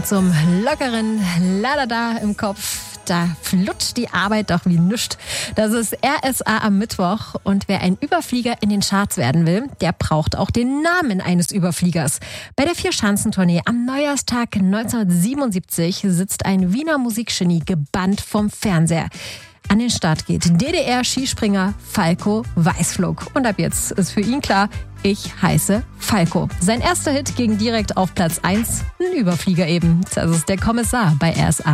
und zum lockeren Ladada im Kopf. Da flutscht die Arbeit doch wie nischt. Das ist RSA am Mittwoch. Und wer ein Überflieger in den Charts werden will, der braucht auch den Namen eines Überfliegers. Bei der Vierschanzentournee am Neujahrstag 1977 sitzt ein Wiener Musikgenie gebannt vom Fernseher. An den Start geht DDR-Skispringer Falco Weißflog. Und ab jetzt ist für ihn klar, ich heiße Falco. Sein erster Hit ging direkt auf Platz 1, ein Überflieger eben. Das ist der Kommissar bei RSA.